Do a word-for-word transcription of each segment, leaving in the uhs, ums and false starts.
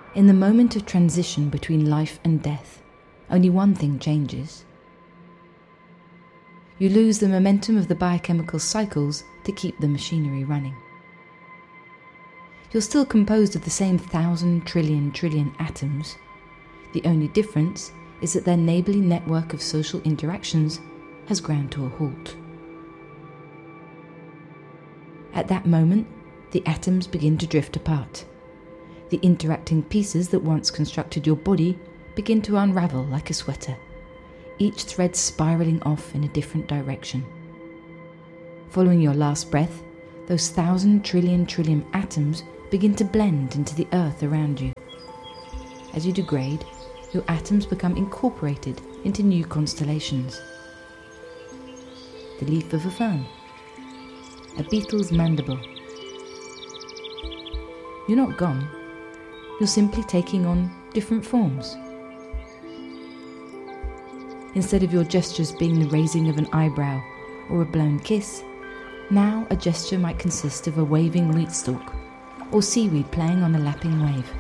In the moment of transition between life and death, only one thing changes. You lose the momentum of the biochemical cycles to keep the machinery running. You're still composed of the same thousand trillion trillion atoms. The only difference is that their neighbourly network of social interactions has ground to a halt. At that moment, the atoms begin to drift apart. The interacting pieces that once constructed your body begin to unravel like a sweater, each thread spiralling off in a different direction. Following your last breath, those thousand trillion trillion atoms begin to blend into the earth around you. As you degrade, your atoms become incorporated into new constellations. The leaf of a fern, a beetle's mandible. You're not gone, you're simply taking on different forms. Instead of your gestures being the raising of an eyebrow or a blown kiss, now a gesture might consist of a waving wheat stalk or seaweed playing on a lapping wave.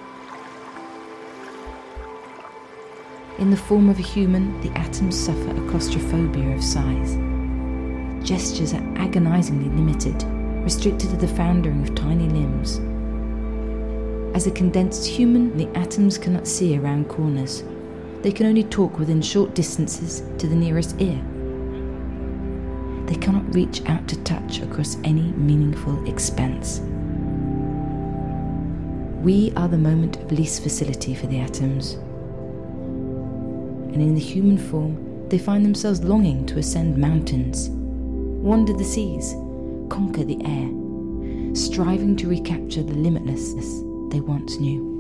In the form of a human, the atoms suffer a claustrophobia of size. Gestures are agonizingly limited, restricted to the foundering of tiny limbs. As a condensed human, the atoms cannot see around corners. They can only talk within short distances to the nearest ear. They cannot reach out to touch across any meaningful expanse. We are the moment of least facility for the atoms. And in the human form, they find themselves longing to ascend mountains, wander the seas, conquer the air, striving to recapture the limitlessness they once knew.